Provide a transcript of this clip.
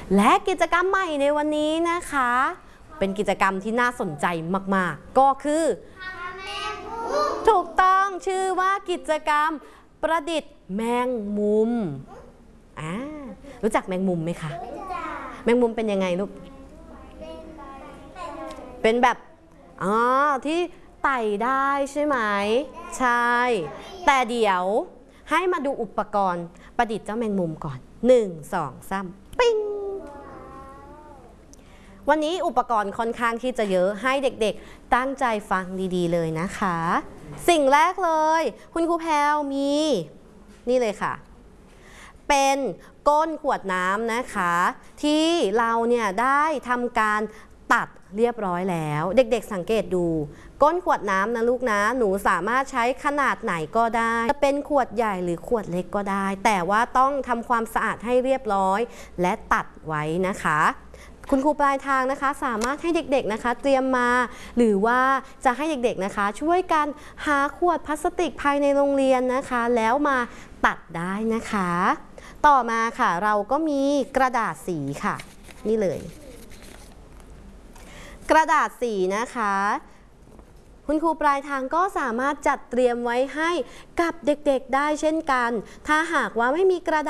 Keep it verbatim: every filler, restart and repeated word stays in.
และกิจกรรมใหม่ในวันนี้นะคะเป็นกิจกรรมที่น่าสนใจมากๆก็คือถูกต้องชื่อว่ากิจกรรมประดิษฐ์แมงมุมอ่ารู้จักแมงมุมไหมคะแมงมุมเป็นยังไงลูกเป็นแบบอ๋อที่ไต่ได้ใช่ไหมใช่แต่เดี๋ยวให้มาดูอุปกรณ์ประดิษฐ์เจ้าแมงมุมก่อนหนึ่ง สอง สามปิ้งวันนี้อุปกรณ์ค่อนข้างที่จะเยอะให้เด็กๆตั้งใจฟังดีๆเลยนะคะสิ่งแรกเลยคุณครูแพรวมีนี่เลยค่ะเป็นก้นขวดน้ำนะคะที่เราเนี่ยได้ทำการตัดเรียบร้อยแล้วเด็กๆสังเกตดูก้นขวดน้ำนะลูกนะหนูสามารถใช้ขนาดไหนก็ได้จะเป็นขวดใหญ่หรือขวดเล็กก็ได้แต่ว่าต้องทำความสะอาดให้เรียบร้อยและตัดไว้นะคะคุณครูปลายทางนะคะสามารถให้เด็กๆนะคะเตรียมมาหรือว่าจะให้เด็กๆนะคะช่วยกันหาขวดพลาสติกภายในโรงเรียนนะคะแล้วมาตัดได้นะคะต่อมาค่ะเราก็มีกระดาษสีค่ะนี่เลยกระดาษสีนะคะคุณครูปลายทางก็สามารถจัดเตรียมไว้ให้กับเด็กๆได้เช่นกันถ้าหากว่าไม่มีกระดาษ